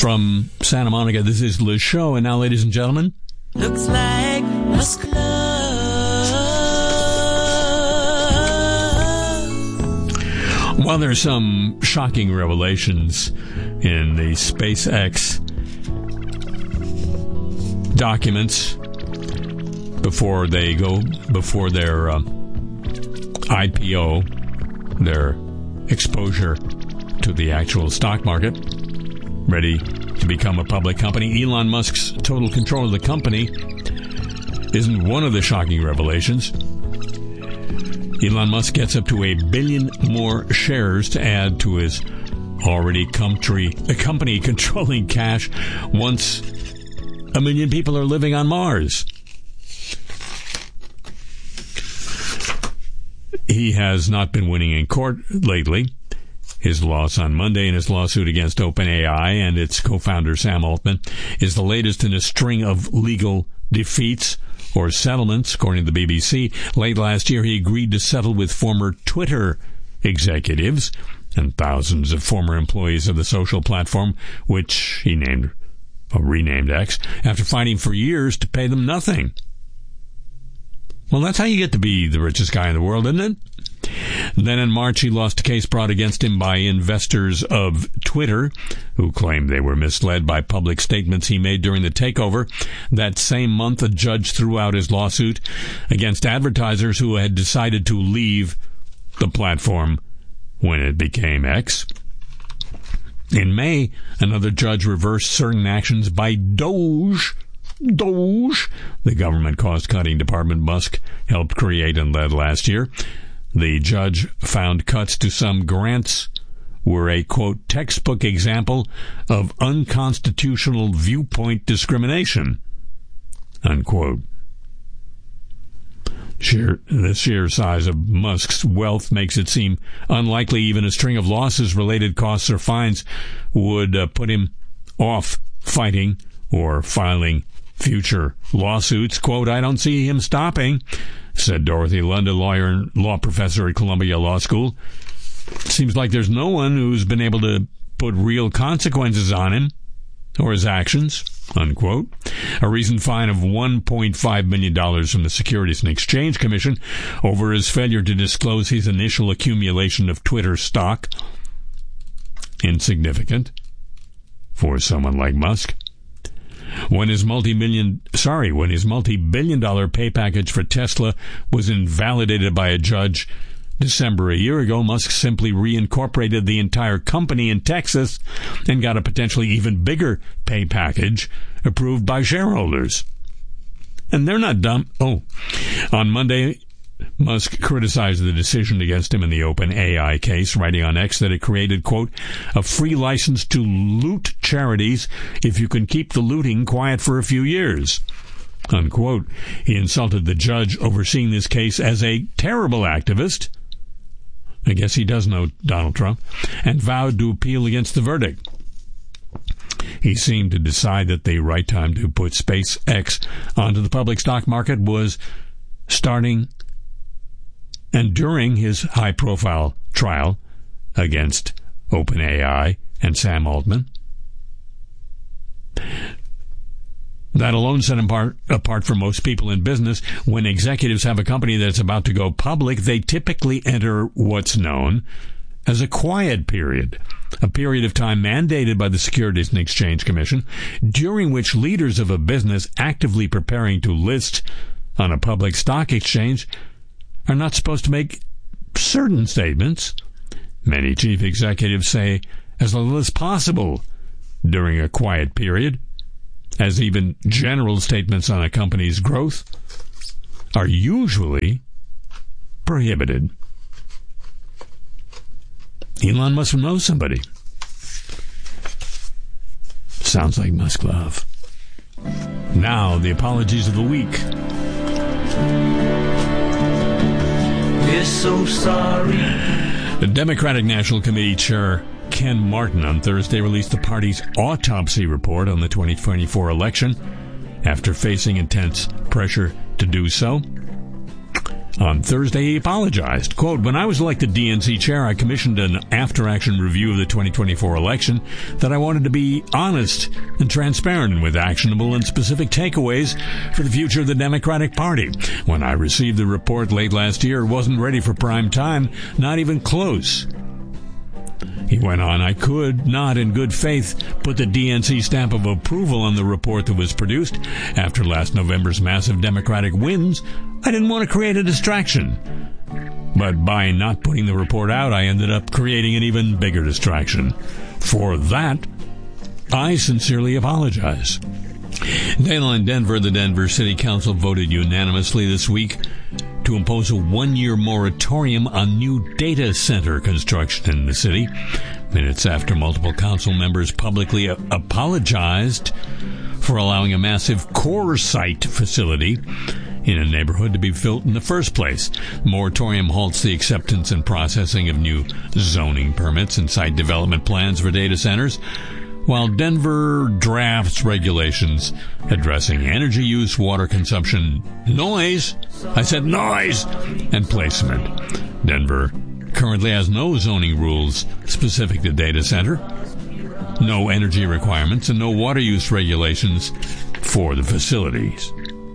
From Santa Monica, this is Le Show. And now, ladies and gentlemen, looks like Musk love. While there's some shocking revelations in the SpaceX documents before their IPO, their exposure to the actual stock market, ready to become a public company, Elon Musk's total control of the company isn't one of the shocking revelations. Elon Musk gets up to 1 billion more shares to add to his already company controlling cash once 1 million people are living on Mars. He has not been winning in court lately. His loss on Monday in his lawsuit against OpenAI and its co-founder Sam Altman is the latest in a string of legal defeats or settlements, according to the BBC. Late last year, he agreed to settle with former Twitter executives and thousands of former employees of the social platform, which he renamed X, after fighting for years to pay them nothing. Well, that's how you get to be the richest guy in the world, isn't it? Then in March, he lost a case brought against him by investors of Twitter, who claimed they were misled by public statements he made during the takeover. That same month, a judge threw out his lawsuit against advertisers who had decided to leave the platform when it became X. In May, another judge reversed certain actions by Doge, the government cost-cutting department Musk helped create and led last year. The judge found cuts to some grants were a, quote, textbook example of unconstitutional viewpoint discrimination, unquote. The sheer size of Musk's wealth makes it seem unlikely even a string of losses, related costs, or fines would put him off fighting or filing future lawsuits. Quote, I don't see him stopping, said Dorothy London, lawyer and law professor at Columbia Law School. Seems like there's no one who's been able to put real consequences on him or his actions, unquote. A recent fine of $1.5 million from the Securities and Exchange Commission over his failure to disclose his initial accumulation of Twitter stock. Insignificant for someone like Musk. When his multi-billion-dollar pay package for Tesla was invalidated by a judge December a year ago, Musk simply reincorporated the entire company in Texas and got a potentially even bigger pay package approved by shareholders. And they're not dumb. Oh, on Monday, Musk criticized the decision against him in the OpenAI case, writing on X that it created, quote, a free license to loot charities if you can keep the looting quiet for a few years, unquote. He insulted the judge overseeing this case as a terrible activist. I guess he does know Donald Trump, and vowed to appeal against the verdict. He seemed to decide that the right time to put SpaceX onto the public stock market was starting and during his high-profile trial against OpenAI and Sam Altman. That alone set him apart from most people in business. When executives have a company that's about to go public, they typically enter what's known as a quiet period, a period of time mandated by the Securities and Exchange Commission, during which leaders of a business actively preparing to list on a public stock exchange are not supposed to make certain statements. Many chief executives say as little as possible during a quiet period, as even general statements on a company's growth are usually prohibited. Elon must know somebody. Sounds like Musk love. Now, the apologies of the week. We're so sorry. The Democratic National Committee Chair Ken Martin on Thursday released the party's autopsy report on the 2024 election after facing intense pressure to do so. On Thursday, he apologized. Quote, "When I was elected DNC chair, I commissioned an after-action review of the 2024 election that I wanted to be honest and transparent with actionable and specific takeaways for the future of the Democratic Party. When I received the report late last year, it wasn't ready for prime time, not even close." He went on, "I could not, in good faith, put the DNC stamp of approval on the report that was produced. After last November's massive Democratic wins, I didn't want to create a distraction. But by not putting the report out, I ended up creating an even bigger distraction. For that, I sincerely apologize." Dale in Denver, the Denver City Council voted unanimously this week to impose a one-year moratorium on new data center construction in the city, minutes after multiple council members publicly apologized for allowing a massive core site facility in a neighborhood to be built in the first place. The moratorium halts the acceptance and processing of new zoning permits and site development plans for data centers, while Denver drafts regulations addressing energy use, water consumption, noise, I said noise, and placement. Denver currently has no zoning rules specific to data center, no energy requirements, and no water use regulations for the facilities.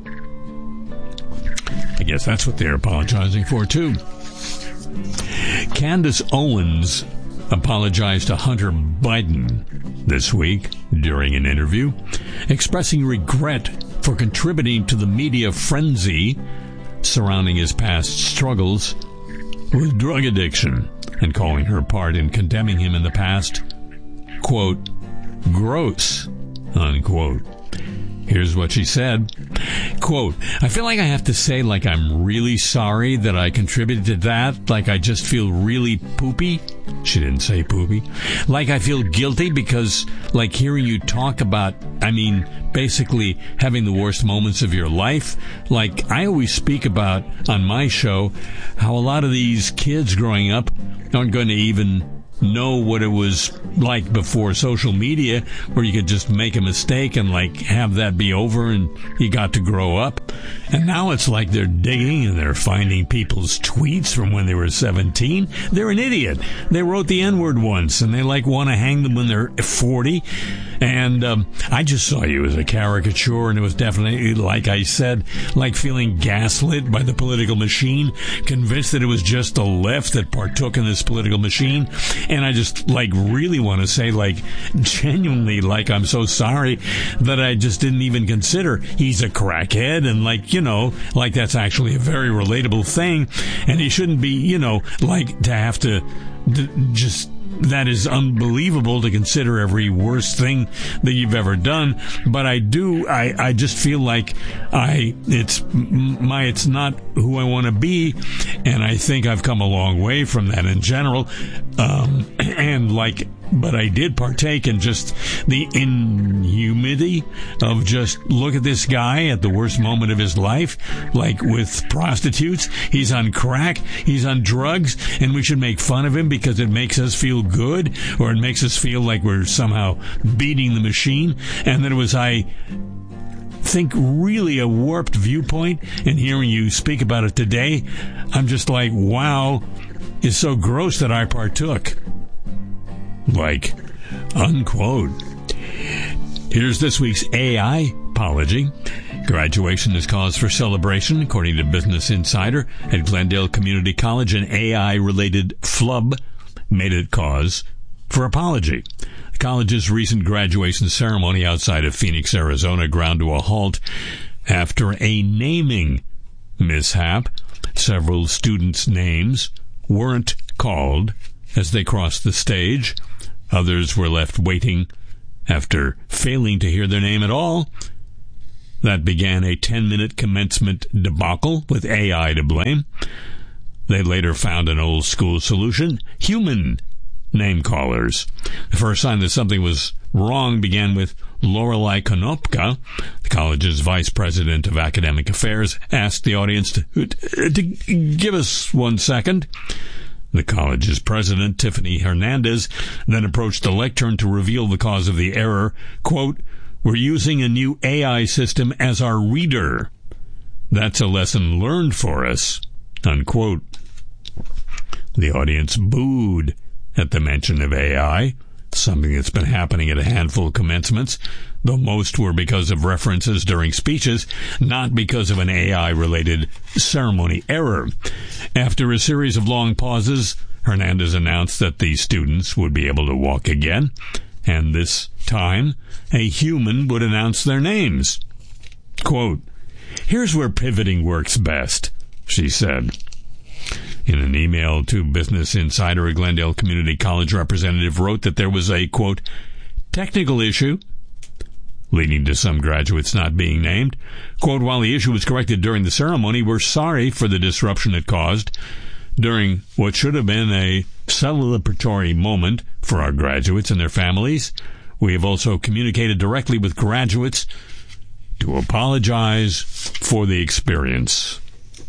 I guess that's what they're apologizing for, too. Candace Owens apologized to Hunter Biden this week during an interview, expressing regret for contributing to the media frenzy surrounding his past struggles with drug addiction and calling her part in condemning him in the past, quote, gross, unquote. Here's what she said, quote, "I feel like I have to say like I'm really sorry that I contributed to that, like I just feel really poopy." She didn't say poopy. "Like I feel guilty because like hearing you talk about, basically having the worst moments of your life. Like I always speak about on my show how a lot of these kids growing up aren't going to even know what it was like before social media, where you could just make a mistake and have that be over and you got to grow up. And now it's like they're digging and they're finding people's tweets from when they were 17. They're an idiot. They wrote the N-word once and they want to hang them when they're 40. And I just saw you as a caricature, and it was definitely, like I said, like feeling gaslit by the political machine, convinced that it was just the left that partook in this political machine. And I just really want to say genuinely I'm so sorry that I just didn't even consider he's a crackhead, and that's actually a very relatable thing, and he shouldn't be to have to just, that is unbelievable to consider every worst thing that you've ever done. But I just feel like it's not who I want to be, and I think I've come a long way from that in general. But I did partake in just the inhumanity of just look at this guy at the worst moment of his life, with prostitutes. He's on crack, he's on drugs, and we should make fun of him because it makes us feel good, or it makes us feel like we're somehow beating the machine. And then it was, I think, really a warped viewpoint, and hearing you speak about it today, I'm just wow, it's so gross that I partook. Unquote. Here's this week's AI apology. Graduation is cause for celebration, according to Business Insider. At Glendale Community College, an AI-related flub made it cause for apology. The college's recent graduation ceremony outside of Phoenix, Arizona, ground to a halt after a naming mishap. Several students' names weren't called as they crossed the stage. Others were left waiting after failing to hear their name at all. That began a 10-minute commencement debacle with AI to blame. They later found an old-school solution: human name callers. The first sign that something was wrong began with Lorelei Konopka, the college's vice president of academic affairs, asked the audience to give us 1 second. The college's president, Tiffany Hernandez, then approached the lectern to reveal the cause of the error. Quote, "We're using a new AI system as our reader. That's a lesson learned for us," unquote. The audience booed at the mention of AI, something that's been happening at a handful of commencements, though most were because of references during speeches, not because of an AI-related ceremony error. After a series of long pauses, Hernandez announced that the students would be able to walk again, and this time, a human would announce their names. Quote, "Here's where pivoting works best," she said. In an email to Business Insider, a Glendale Community College representative wrote that there was a, quote, "technical issue," leading to some graduates not being named. Quote, "While the issue was corrected during the ceremony, we're sorry for the disruption it caused during what should have been a celebratory moment for our graduates and their families. We have also communicated directly with graduates to apologize for the experience."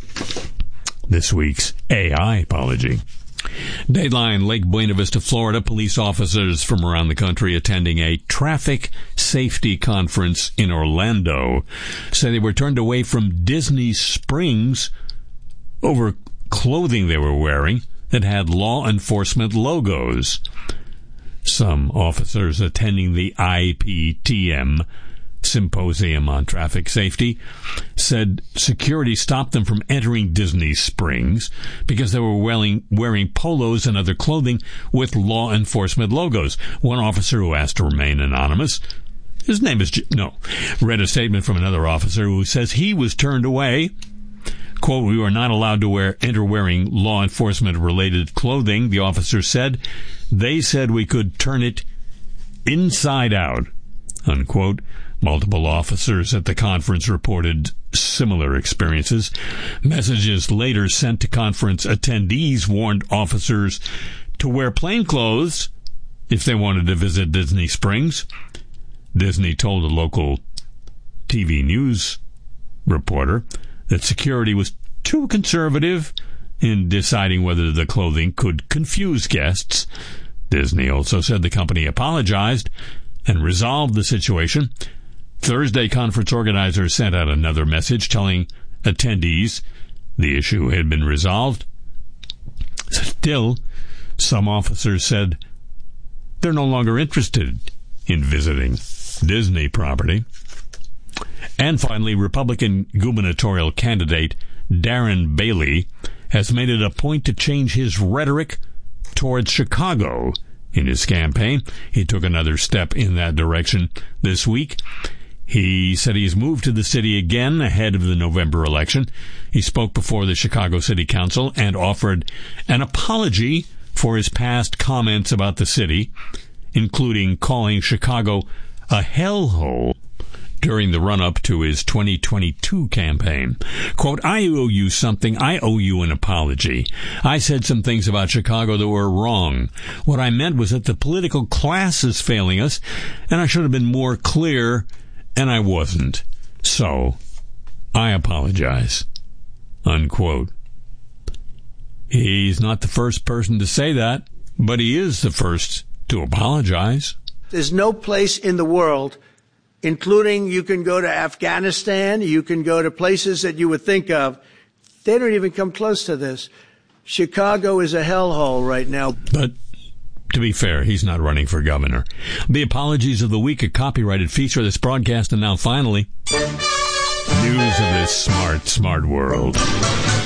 This week's AI apology. Dateline, Lake Buena Vista, Florida. Police officers from around the country attending a traffic safety conference in Orlando say they were turned away from Disney Springs over clothing they were wearing that had law enforcement logos. Some officers attending the IPTM Symposium on Traffic Safety said security stopped them from entering Disney Springs because they were wearing polos and other clothing with law enforcement logos. One officer, who asked to remain anonymous, his name is read a statement from another officer who says he was turned away. Quote, "We were not allowed to enter wearing law enforcement related clothing," the officer said. "They said we could turn it inside out," unquote. Multiple officers at the conference reported similar experiences. Messages later sent to conference attendees warned officers to wear plain clothes if they wanted to visit Disney Springs. Disney told a local TV news reporter that security was too conservative in deciding whether the clothing could confuse guests. Disney also said the company apologized and resolved the situation. Thursday, conference organizers sent out another message telling attendees the issue had been resolved. Still, some officers said they're no longer interested in visiting Disney property. And finally, Republican gubernatorial candidate Darren Bailey has made it a point to change his rhetoric towards Chicago in his campaign. He took another step in that direction this week. He said he's moved to the city again ahead of the November election. He spoke before the Chicago City Council and offered an apology for his past comments about the city, including calling Chicago a hellhole during the run-up to his 2022 campaign. Quote, "I owe you something. I owe you an apology. I said some things about Chicago that were wrong. What I meant was that the political class is failing us, and I should have been more clear, and I wasn't. So, I apologize," unquote. He's not the first person to say that, but he is the first to apologize. There's no place in the world, including you can go to Afghanistan, you can go to places that you would think of. They don't even come close to this. Chicago is a hellhole right now. But to be fair, he's not running for governor. The apologies of the week, a copyrighted feature of this broadcast, and now finally, news of this smart world.